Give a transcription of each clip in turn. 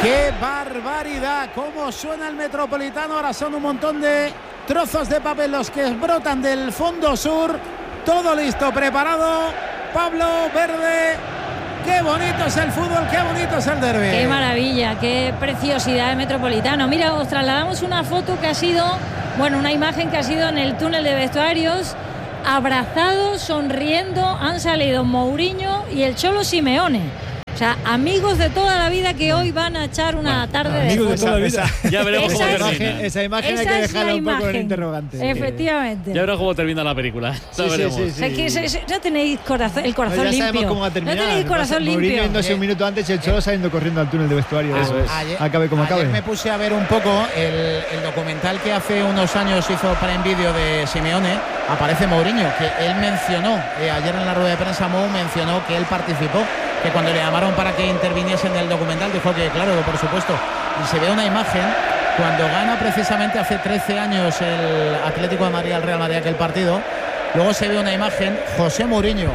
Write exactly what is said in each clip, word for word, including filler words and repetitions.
¡Qué barbaridad! ¿Cómo suena el Metropolitano? Ahora son un montón de trozos de papel los que brotan del fondo sur. Todo listo, preparado. Pablo Verde. ¡Qué bonito es el fútbol! ¡Qué bonito es el derbi! ¡Qué maravilla! ¡Qué preciosidad de Metropolitano! Mira, os trasladamos una foto que ha sido, bueno, una imagen que ha sido en el túnel de vestuarios. Abrazados, sonriendo, han salido Mourinho y el Cholo Simeone. O sea, amigos de toda la vida que hoy van a echar una bueno, tarde de amigos de toda la vida. Ya veremos esa cómo es, termina. Esa imagen esa hay que dejarla un poco en interrogante. Efectivamente. Ya veremos cómo termina la película. Sí, ya veremos. sí, sí, sí. O sea, que se, se, ya tenéis corazón, el corazón no, ya limpio. Ya sabemos cómo va a terminar. No tenéis corazón limpio. Mourinho yéndose un minuto antes y el Cholo saliendo corriendo al túnel de vestuario. Eso es. Ayer, acabe como ayer acabe. me puse a ver un poco el, el documental que hace unos años hizo para en vídeo de Simeone. Aparece Mourinho, que él mencionó, eh, ayer en la rueda de prensa Mou mencionó que él participó, que cuando le llamaron para que interviniese en el documental dijo que claro, por supuesto. Y se ve una imagen cuando gana precisamente hace trece años el Atlético de Madrid al Real Madrid aquel partido. Luego se ve una imagen, José Mourinho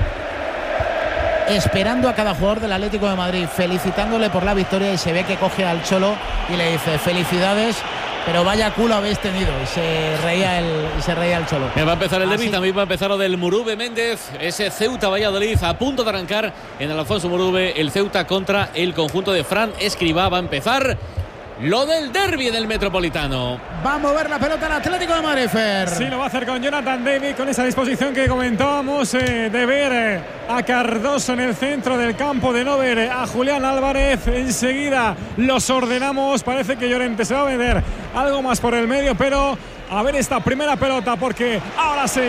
esperando a cada jugador del Atlético de Madrid, felicitándole por la victoria, y se ve que coge al Cholo y le dice felicidades, pero vaya culo habéis tenido. Y se reía el, y se reía el Cholo. Me va a empezar el Así. derbi, también va a empezar lo del Murube Méndez. Ese Ceuta Valladolid a punto de arrancar en el Alfonso Murube. El Ceuta contra el conjunto de Fran Escribá. Va a empezar lo del derbi del Metropolitano. Va a mover la pelota el Atlético de Madrid, Fer. Sí, lo va a hacer con Jonathan David, con esa disposición que comentábamos eh, de ver eh, a Cardoso en el centro del campo, de no ver eh, a Julián Álvarez. Enseguida los ordenamos. Parece que Llorente se va a vender algo más por el medio, pero a ver esta primera pelota, porque ahora sí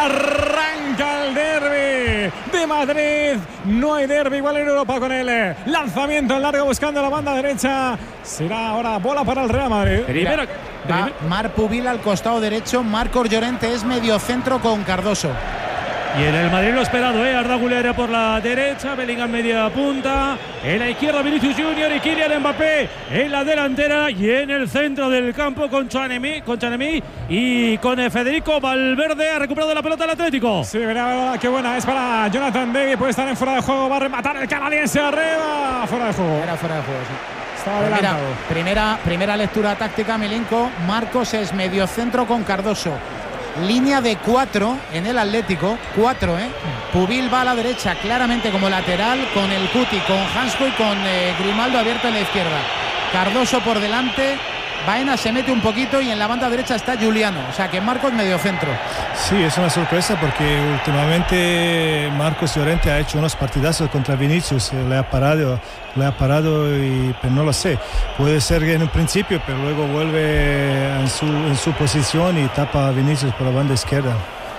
arranca el derbi de Madrid. No hay derbi igual en Europa con el lanzamiento en largo buscando la banda derecha. Será ahora bola para el Real Madrid. Primero, Va Marc Pubil al costado derecho. Marcos Llorente es mediocentro con Cardoso. Y en el Madrid lo esperado, ¿eh? Arda Güler por la derecha, Bellingham media punta, en la izquierda Vinicius Junior y Kylian Mbappé en la delantera, y en el centro del campo con Tchouaméni, con Tchouaméni y con Federico Valverde. Ha recuperado la pelota el Atlético. Sí, verá, qué buena es para Jonathan David, puede estar en fuera de juego, va a rematar el canadiense arriba, fuera de juego. Era fuera de juego, sí. Estaba Pues mira, adelantado. primera, primera lectura táctica, Milenko. Marcos es mediocentro con Cardoso. Línea de cuatro en el Atlético, cuatro, ¿eh? Pubil va a la derecha claramente como lateral con el Cuti, con Hansco y con eh, Grimaldo abierto en la izquierda. Cardoso por delante, Baena se mete un poquito y en la banda derecha está Juliano, o sea que Marcos mediocentro. Sí, es una sorpresa porque últimamente Marcos Llorente ha hecho unos partidazos contra Vinicius, le ha parado, le ha parado y pero no lo sé. Puede ser que en un principio, pero luego vuelve en su, en su posición y tapa a Vinicius por la banda izquierda.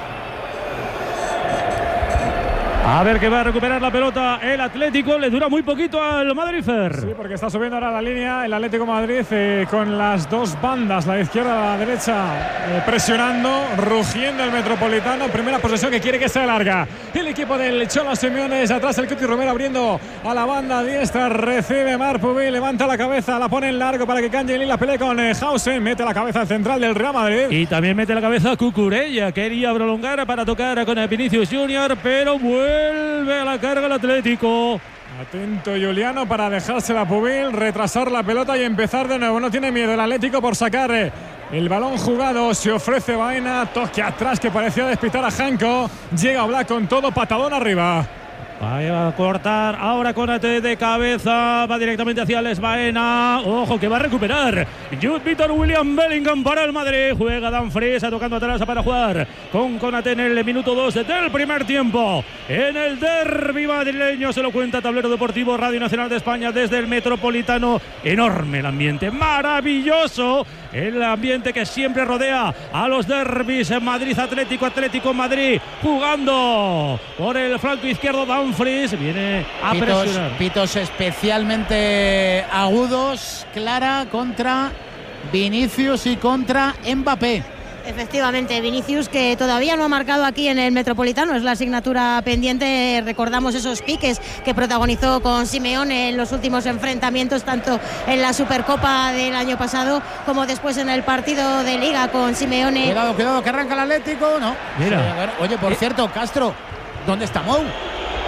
A ver que va a recuperar la pelota el Atlético. Le dura muy poquito al Madrid, Fer. Sí, porque está subiendo ahora la línea el Atlético de Madrid eh, con las dos bandas, la izquierda y la derecha, eh, presionando, rugiendo el Metropolitano. Primera posesión que quiere que sea larga. El equipo del Cholo Simeone desde atrás, el Cuti Romero abriendo a la banda diestra. Recibe Marc Pubil, levanta la cabeza, la pone en largo para que Kangin la pelea con eh, Hausen. Mete la cabeza al central del Real Madrid. Y también mete la cabeza Cucurella. Quería prolongar para tocar con el Vinicius Junior, pero vuelve a la carga el Atlético. Atento Juliano para dejársela a Pubil, retrasar la pelota y empezar de nuevo. No tiene miedo el Atlético por sacar eh, el balón jugado. Se ofrece Baena, toque atrás que parecía despistar a Janko. Llega Oblak con todo, patadón arriba. Va a cortar ahora con A T de cabeza, va directamente hacia Les Baena. Ojo que va a recuperar Jude Víctor William Bellingham para el Madrid. Juega Dumfries tocando atrás para jugar con Konate en el minuto dos del primer tiempo. En el derbi madrileño se lo cuenta Tablero Deportivo, Radio Nacional de España desde el Metropolitano. Enorme el ambiente, maravilloso el ambiente que siempre rodea a los derbis en Madrid Atlético, Atlético Madrid, jugando por el flanco izquierdo. Dumfries viene a pitos, presionar. Pitos especialmente agudos, Clara, contra Vinicius y contra Mbappé. Efectivamente, Vinicius, que todavía no ha marcado aquí en el Metropolitano, es la asignatura pendiente. Recordamos esos piques que protagonizó con Simeone en los últimos enfrentamientos, tanto en la Supercopa del año pasado como después en el partido de Liga con Simeone. Cuidado, cuidado, que arranca el Atlético, ¿no? Mira. Sí, a ver, oye, por cierto, Castro, ¿dónde está Mou?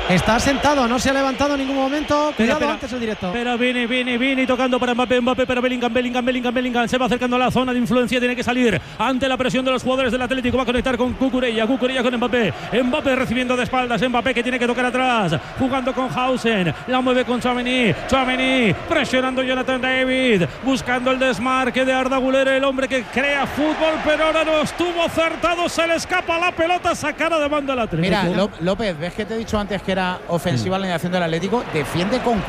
Está sentado, no se ha levantado en ningún momento. Cuidado, espera, antes el directo. Pero Vini, Vini, Vini tocando para Mbappé, Mbappé para Bellingham, Bellingham, Bellingham, Bellingham. Se va acercando a la zona de influencia, tiene que salir ante la presión de los jugadores del Atlético. Va a conectar con Cucurella, Cucurella con Mbappé. Mbappé recibiendo de espaldas, Mbappé que tiene que tocar atrás, jugando con Hausen. La mueve con Tchouaméni, Tchouaméni presionando Jonathan David, buscando el desmarque de Arda Güler, el hombre que crea fútbol, pero ahora no estuvo acertado. Se le escapa la pelota, sacada de banda al Atlético. Mira, López, ¿ves que te he dicho antes que era ofensiva la alineación del Atlético? Defiende con